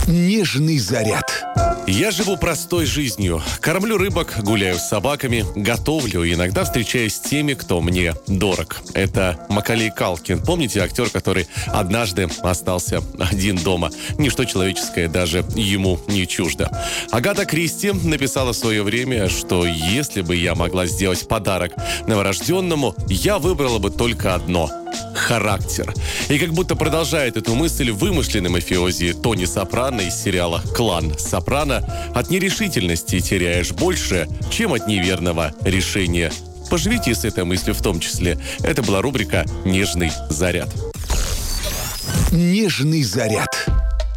Нежный заряд. Я живу простой жизнью. Кормлю рыбок, гуляю с собаками, готовлю, иногда встречаюсь с теми, кто мне дорог. Это Маколей Калкин. Помните актер, который однажды остался один дома? Ничто человеческое даже ему не чуждо. Агата Кристи написала в свое время, что если бы я могла сделать подарок новорожденному, я выбрала бы только одно – характер. И как будто продолжает эту мысль вымышленный мафиози Тони Сопрано из сериала «Клан Сопрано», от нерешительности теряешь больше, чем от неверного решения. Поживите с этой мыслью в том числе. Это была рубрика «Нежный заряд». Нежный заряд.